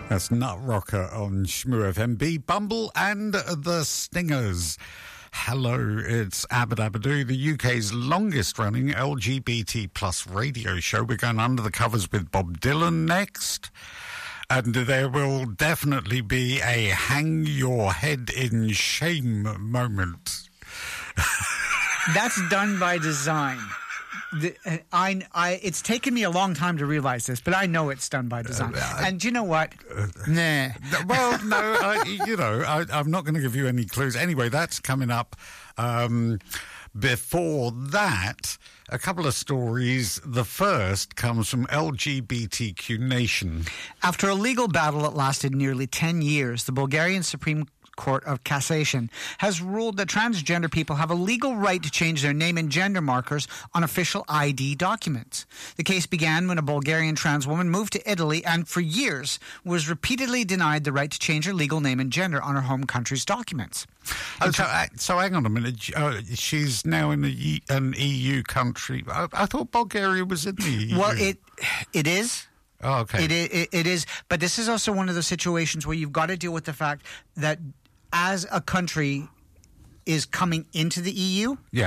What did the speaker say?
That's Nut Rocker on Shmoo FMB, Bumble and the Stingers. Hello, it's Abadabadoo, the UK's longest-running LGBT plus radio show. We're going under the covers with Bob Dylan next. And there will definitely be a hang your head in shame moment. That's done by design. It's taken me a long time to realize this, but I know it's done by design. And you know what? Nah. Well, no, I'm not going to give you any clues. Anyway, that's coming up. Before that, a couple of stories. The first comes from LGBTQ Nation. After a legal battle that lasted nearly 10 years, the Bulgarian Supreme Court of Cassation has ruled that transgender people have a legal right to change their name and gender markers on official ID documents. The case began when a Bulgarian trans woman moved to Italy and for years was repeatedly denied the right to change her legal name and gender on her home country's documents. So hang on a minute. She's now in an EU country. I thought Bulgaria was in the EU. Well, it is. Oh, okay. It is. But this is also one of those situations where you've got to deal with the fact that as a country is coming into the EU,